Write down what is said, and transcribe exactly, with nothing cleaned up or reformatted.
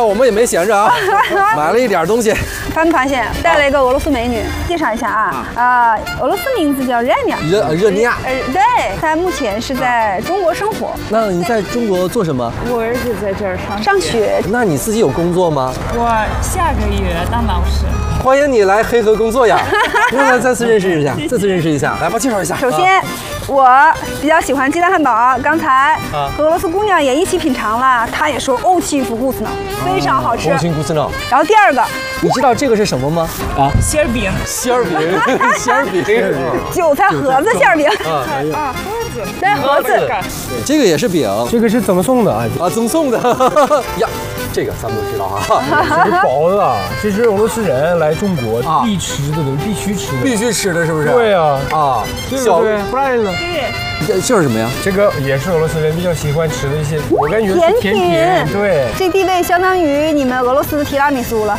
我们也没闲着啊，买了一点东西。 团团现带了一个俄罗斯美女，介绍一下啊，啊、呃，俄罗斯名字叫热尼亚。 热热尼亚。 呃，对，她目前是在中国生活。 那你在中国做什么？ 我儿子在这儿上上学。 那你自己有工作吗？ 我下个月当老师。 欢迎你来黑河工作呀！来来，再次认识一下，再次认识一下，来吧，介绍一下。 首先，我比较喜欢鸡蛋汉堡，刚才和俄罗斯姑娘也一起品尝了，她也说欧奇夫古斯呢，非常好吃。 欧奇夫古斯呢。 然后第二个， 你知道这个是什么吗？ 啊，馅儿饼。 馅儿饼，馅儿饼， 韭菜盒子馅儿饼。 啊， 啊，盒子。 对，盒子。 这个也是饼， 这个是赠送的啊， 啊，赠送的呀。这个咱们都知道啊， 这是包子啊，这是俄罗斯人来中国必吃的东西，必须吃的， 必须吃的，是不是？ 对啊， 啊， 对不对？不然呢？ 这这是什么呀？ 这个也是俄罗斯人比较喜欢吃的一些，我感觉是甜品，对。 这地位相当于你们俄罗斯的提拉米苏了。